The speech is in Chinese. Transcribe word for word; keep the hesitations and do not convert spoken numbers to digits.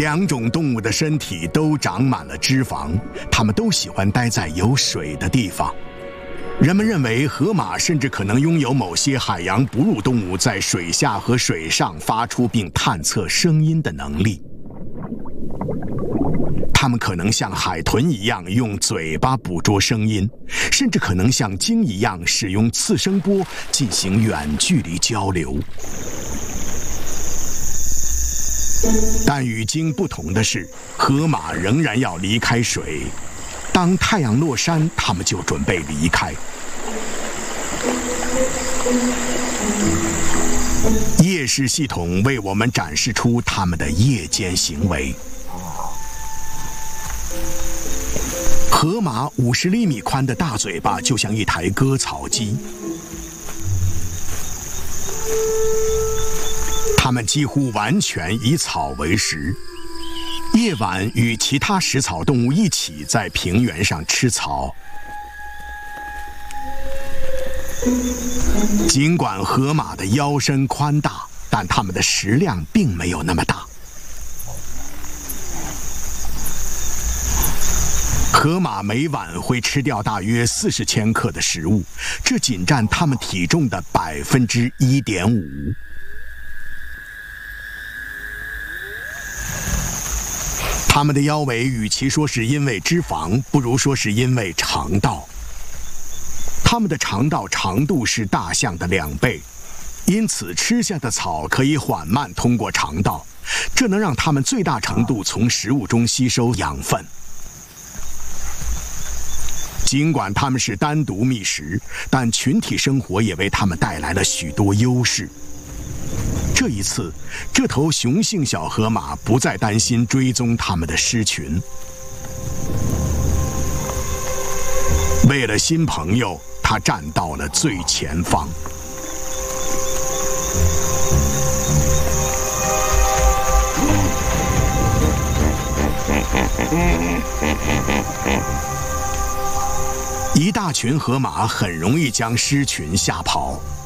两种动物的身体都长满了脂肪，它们都喜欢待在有水的地方。人们认为河马甚至可能拥有某些海洋哺乳动物在水下和水上发出并探测声音的能力。它们可能像海豚一样用嘴巴捕捉声音，甚至可能像鲸一样使用次声波进行远距离交流。但与鲸不同的是，河马仍然要离开水。当太阳落山，它们就准备离开。夜视系统为我们展示出它们的夜间行为。河马五十厘米宽的大嘴巴就像一台割草机。它们几乎完全以草为食，夜晚与其他食草动物一起在平原上吃草。尽管河马的腰身宽大，但它们的食量并没有那么大。河马每晚会吃掉大约四十千克的食物，这仅占它们体重的百分之一点五。它们的腰围与其说是因为脂肪，不如说是因为肠道。它们的肠道长度是大象的两倍，因此吃下的草可以缓慢通过肠道，这能让它们最大程度从食物中吸收养分。尽管它们是单独觅食，但群体生活也为它们带来了许多优势。这一次，这头雄性小河马不再担心追踪它们的狮群。为了新朋友，它站到了最前方。一大群河马很容易将狮群吓跑。